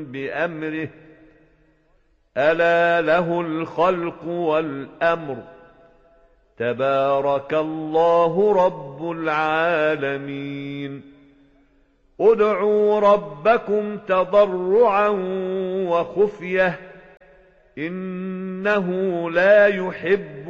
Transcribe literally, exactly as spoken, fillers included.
بأمره ألا له الخلق والأمر تبارك الله رب العالمين ادعوا ربكم تضرعا وخفية إنه لا يحب